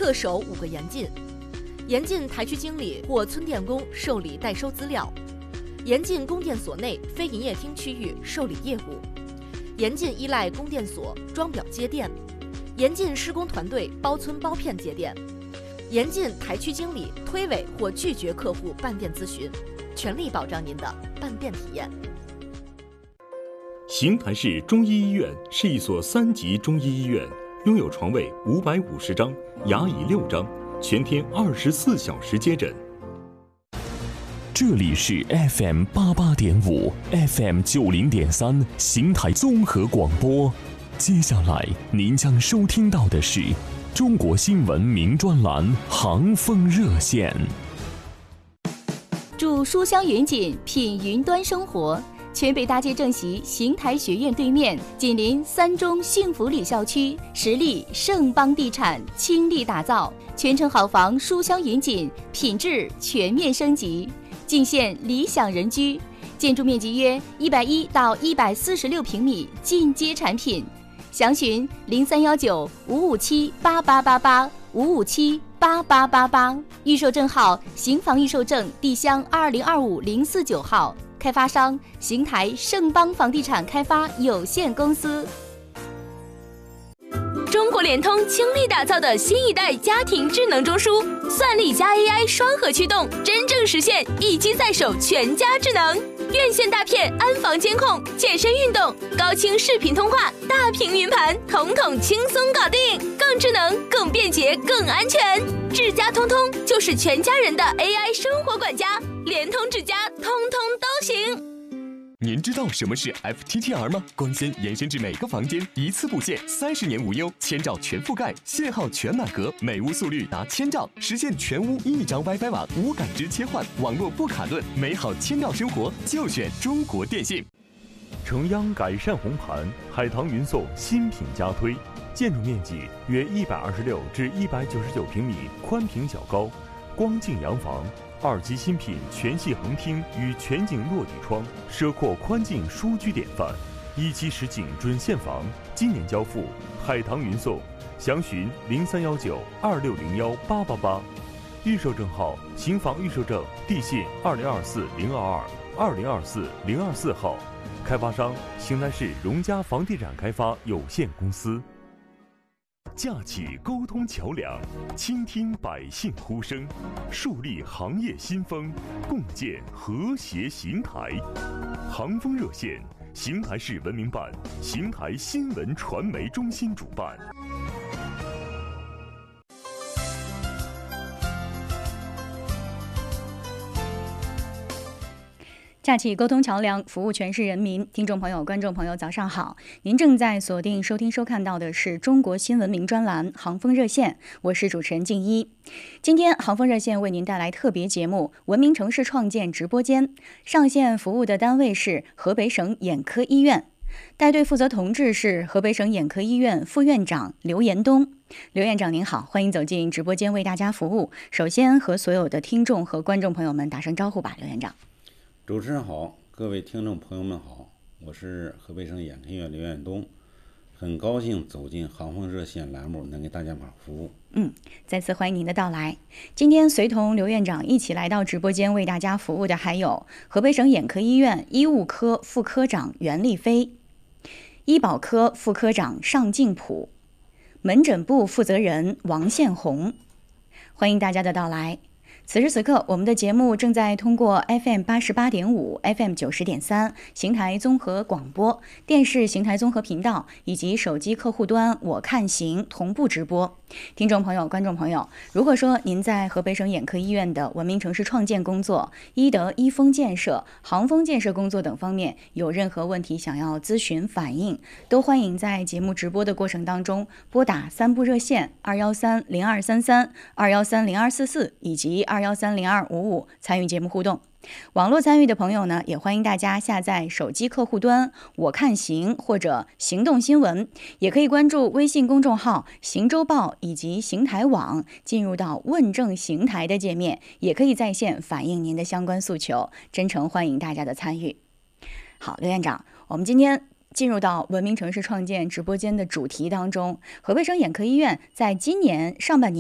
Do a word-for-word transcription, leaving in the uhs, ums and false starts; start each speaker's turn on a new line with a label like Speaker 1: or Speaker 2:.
Speaker 1: 恪守五个严禁。严禁台区经理或村电工受理代收资料，严禁供电所内非营业厅区域受理业务，严禁依赖供电所装表接电，严禁施工团队包村包片接电，严禁台区经理推诿或拒绝客户办电咨询，全力保障您的办电体验。
Speaker 2: 邢台市中医医院是一所三级中医医院，拥有床位五百五十张，牙椅六张，全天二十四小时接诊。
Speaker 3: 这里是 F M 八八点五 ，F M 九零点三，邢台综合广播。接下来您将收听到的是中国新闻名专栏航风热线。
Speaker 4: 住书香云锦，品云端生活。全北大街正席邢台学院对面，紧邻三中幸福里校区，实力盛邦地产倾力打造，全城好房书香云锦，品质全面升级，尽现理想人居。建筑面积约一百一到一百四十六平米，进阶产品。详询零三幺九五五七八八八八五五七八八八八，预售证号邢房预售证地乡二零二五零四九号。开发商邢台盛邦房地产开发有限公司。
Speaker 5: 中国联通倾力打造的新一代家庭智能中枢，算力加 A I 双核驱动，真正实现一机在手全家智能。院线大片安防监控，健身运动，高清视频通话，大屏云盘，统统轻松搞定，更智能、更便捷、更安全。智家通通就是全家人的 A I 生活管家，联通智家通通都行。
Speaker 3: 您知道什么是 F T T R 吗？光纤延伸至每个房间，一次布线，三十年无忧，千兆全覆盖，信号全满格，每屋速率达千兆，实现全屋一张 WiFi 网，无感知切换，网络不卡顿，美好千兆生活就选中国电信。
Speaker 2: 城央改善红盘，海棠云颂新品加推，建筑面积约一百二十六至一百九十九平米，宽平较高，光净洋房。二级新品全系横厅与全景落地窗，奢阔宽净舒居典范。一期实景准现房，今年交付。海棠云颂，详询零三幺九二六零幺八八八。预售证号邢房预售证地信二零二四零二二二零二四零二四号。开发商邢台市荣家房地产开发有限公司。架起沟通桥梁，倾听百姓呼声，树立行业新风，共建和谐邢台。航风热线，邢台市文明办、邢台新闻传媒中心主办。
Speaker 6: 架起沟通桥梁，服务全市人民。听众朋友、观众朋友，早上好！您正在锁定收听收看到的是中国新闻名专栏《航风热线》，我是主持人静一。今天航风热线为您带来特别节目《文明城市创建直播间》，上线服务的单位是河北省眼科医院，带队负责同志是河北省眼科医院副院长刘延东。刘院长您好，欢迎走进直播间为大家服务。首先和所有的听众和观众朋友们打声招呼吧，刘院长。
Speaker 7: 主持人好，各位听众朋友们好，我是河北省眼科医院刘延东，很高兴走进航风热线栏目，能给大家伙服务。
Speaker 6: 嗯，再次欢迎您的到来。今天随同刘院长一起来到直播间为大家服务的还有河北省眼科医院医务科副科长袁丽飞，医保科副科长尚敬普，门诊部负责人王宪红，欢迎大家的到来。此时此刻，我们的节目正在通过 F M 八十八点五、F M 九十点三、邢台综合广播电视邢台综合频道以及手机客户端我看行同步直播。听众朋友、观众朋友，如果说您在河北省眼科医院的文明城市创建工作、医德医风建设、航风建设工作等方面有任何问题想要咨询反映，都欢迎在节目直播的过程当中拨打三部热线二幺三零二三三、二幺三零二四四以及二幺三零二五五参与节目互动。网络参与的朋友呢，也欢迎大家下载手机客户端我看行或者行动新闻，也可以关注微信公众号行周报以及邢台网，进入到问政邢台的界面，也可以在线反映您的相关诉求，真诚欢迎大家的参与。好，刘院长，我们今天进入到文明城市创建直播间的主题当中，河北省眼科医院在今年上半年